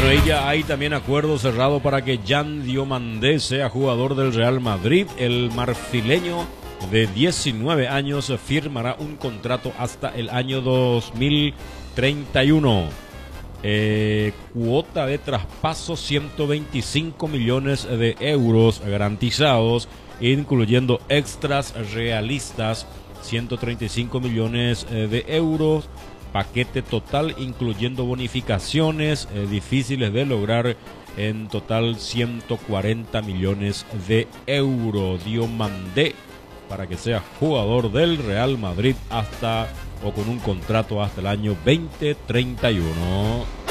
Bueno, y ya hay también acuerdo cerrado para que Yan Diomandé sea jugador del Real Madrid. El marfileño de 19 años firmará un contrato hasta el año 2031. Cuota de traspaso 125 millones de euros garantizados, incluyendo extras realistas 135 millones de euros. Paquete total incluyendo bonificaciones difíciles de lograr, en total 140 millones de euros. Diomandé para que sea jugador del Real Madrid hasta o con un contrato hasta el año 2031.